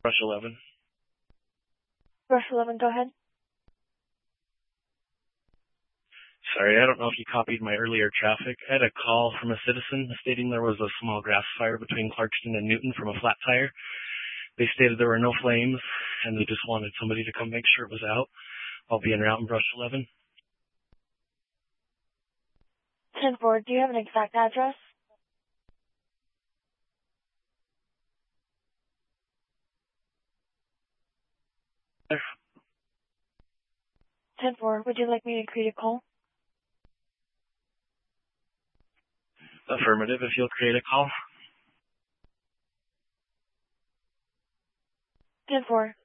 Brush 11. Brush 11, go ahead. Sorry, I don't know if you copied my earlier traffic. I had a call from a citizen stating there was a small grass fire between Clarkston and Newton from a flat tire. They stated there were no flames, and they just wanted somebody to come make sure it was out. I'll be en route in Brush 11. 10-4, do you have an exact address? There. 10-4, would you like me to create a call? Affirmative, if you'll create a call. 10-4,